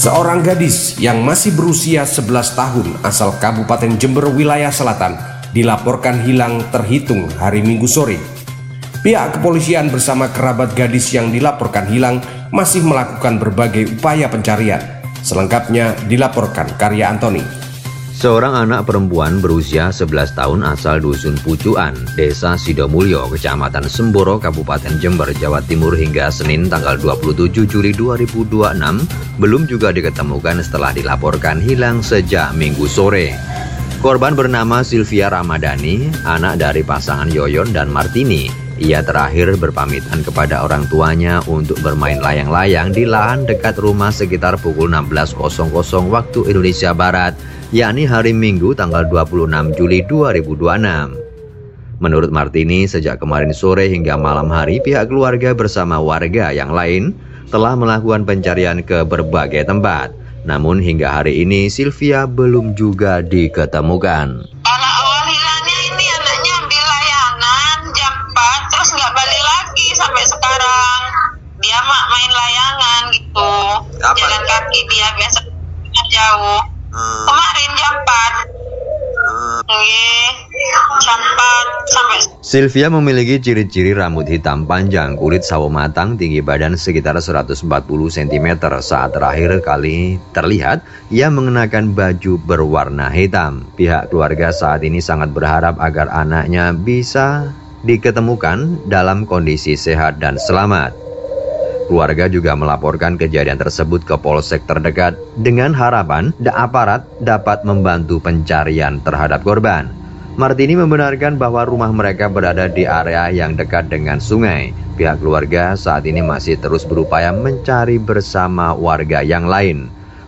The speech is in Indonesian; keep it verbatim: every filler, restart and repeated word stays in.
Seorang gadis yang masih berusia sebelas tahun asal Kabupaten Jember wilayah selatan dilaporkan hilang terhitung hari Minggu sore. Pihak kepolisian bersama kerabat gadis yang dilaporkan hilang masih melakukan berbagai upaya pencarian. Selengkapnya dilaporkan Karya Antoni. Seorang anak perempuan berusia sebelas tahun asal Dusun Pucuan, Desa Sidomulyo, Kecamatan Semboro, Kabupaten Jember, Jawa Timur hingga Senin tanggal dua puluh tujuh Juli dua ribu dua puluh enam belum juga diketemukan setelah dilaporkan hilang sejak Minggu sore. Korban bernama Sylvia Ramadhani, anak dari pasangan Yoyon dan Martini. Ia terakhir berpamitan kepada orang tuanya untuk bermain layang-layang di lahan dekat rumah sekitar pukul enam belas waktu Indonesia Barat, yakni hari Minggu tanggal dua puluh enam Juli dua ribu dua puluh enam. Menurut Martini, sejak kemarin sore hingga malam hari pihak keluarga bersama warga yang lain telah melakukan pencarian ke berbagai tempat. Namun hingga hari ini Sylvia belum juga diketemukan. Sampai sekarang dia mak main layangan gitu. Kapan? Jalan kaki dia biasa jauh. Hmm. Kemarin jam empat. Hmm. Oke, jam empat sampai. Sylvia memiliki ciri-ciri rambut hitam panjang, kulit sawo matang, tinggi badan sekitar seratus empat puluh sentimeter. Saat terakhir kali terlihat, ia mengenakan baju berwarna hitam. Pihak keluarga saat ini sangat berharap agar anaknya bisa diketemukan dalam kondisi sehat dan selamat. Keluarga juga melaporkan kejadian tersebut ke polsek terdekat dengan harapan aparat dapat membantu pencarian terhadap korban. Martini membenarkan bahwa rumah mereka berada di area yang dekat dengan sungai. Pihak keluarga saat ini masih terus berupaya mencari bersama warga yang lain.